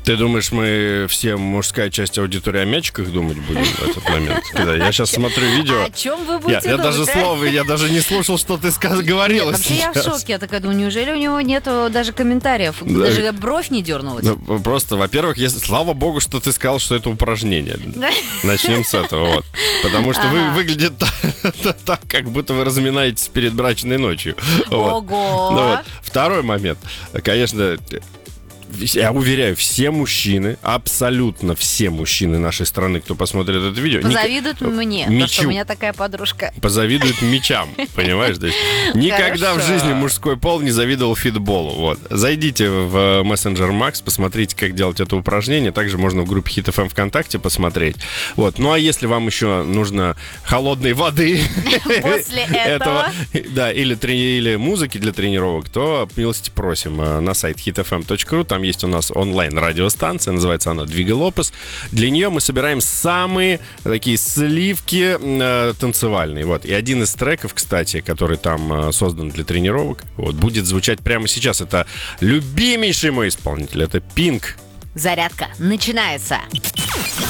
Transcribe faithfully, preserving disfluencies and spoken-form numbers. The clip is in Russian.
Ты думаешь, мы все, мужская часть аудитории, о мячиках думать будем в этот момент? Когда я сейчас смотрю видео... О чем вы будете Я, я думать? даже слова, я даже не слушал, что ты сказ- говорила. Нет, вообще я в шоке. Я такая думаю, неужели у него нету даже комментариев? Да. Даже бровь не дернулась. Ну, просто, во-первых, если, слава богу, что ты сказал, что это упражнение. Начнем с этого, вот. Потому что вы, выглядит так, так, как будто вы разминаетесь перед брачной ночью. Вот. Ого! Ну, вот. Второй момент. Конечно, я уверяю, все мужчины, абсолютно все мужчины нашей страны, кто посмотрит это видео... Позавидуют ник... мне, мячу. потому что у меня такая подружка. Позавидуют мячам, понимаешь? То есть никогда Хорошо. в жизни мужской пол не завидовал фитболу. Вот. Зайдите в мессенджер Макс, посмотрите, как делать это упражнение. Также можно в группе Хит эф эм ВКонтакте посмотреть. Вот. Ну а если вам еще нужно холодной воды После этого. да, или, трени- или музыки для тренировок, то милости просим э, на сайт хит эф эм точка ру. Там есть у нас онлайн-радиостанция, называется она «Двигай Лопес». Для нее мы собираем самые такие сливки э, танцевальные. Вот. И один из треков, кстати, который там э, создан для тренировок, вот, будет звучать прямо сейчас. Это любимейший мой исполнитель, это Pink. Зарядка начинается.